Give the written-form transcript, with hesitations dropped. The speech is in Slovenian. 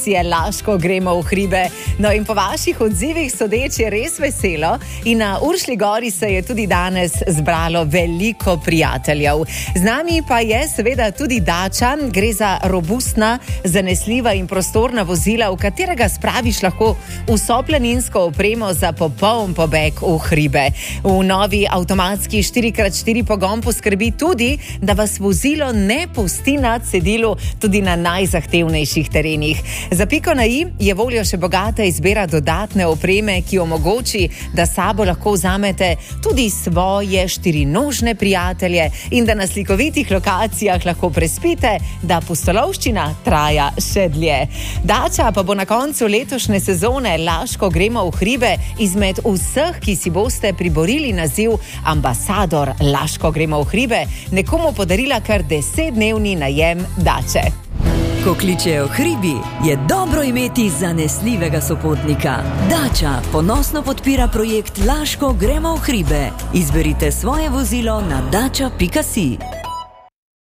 akcije Laško gremo v hribe. No in po vaših odzivih sodeč je res veselo in na Uršlji gori se je tudi danes zbralo veliko prijateljev. Z nami pa je seveda tudi dača. Gre za robustna, zanesljiva in prostorna vozila, v katerega spraviš lahko vso planinsko opremo za popoln pobeg v hribe. V novi avtomatski 4x4 pogon poskrbi tudi, da vas vozilo ne pusti na cedilu tudi na najzahtevnejših terenih. Za piko na i je voljo še bogata izbira dodatne opreme, ki omogoči, da sabo lahko vzamete tudi svoje štirinožne prijatelje in da na slikovitih lokacijah lahko prespite, da pustolovščina traja še dlje. Dača pa bo na koncu letošnje sezone Laško gremo v hribe izmed vseh, ki si boste priborili naziv ambasador Laško gremo v hribe, nekomu podarila kar 10-dnevni najem dače. Ko kličejo hribi, je dobro imeti zanesljivega sopotnika. Dača ponosno podpira projekt Laško gremo v hribe. Izberite svoje vozilo na dača.si.